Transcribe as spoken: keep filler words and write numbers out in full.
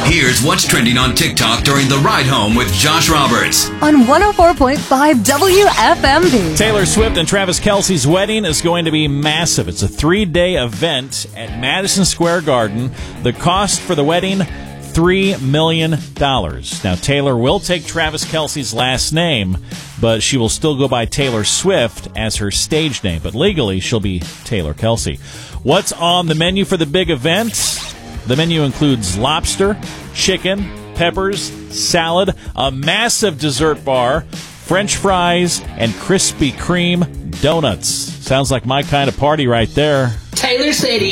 Here's what's trending on TikTok during the ride home with Josh Roberts. On one oh four point five W F M B. Taylor Swift and Travis Kelce's wedding is going to be massive. It's a three-day event at Madison Square Garden. The cost for the wedding, three million dollars. Now, Taylor will take Travis Kelce's last name, but she will still go by Taylor Swift as her stage name. But legally, she'll be Taylor Kelce. What's on the menu for the big event? The menu includes lobster, chicken, peppers, salad, a massive dessert bar, French fries, and Krispy Kreme donuts. Sounds like my kind of party right there. Taylor City.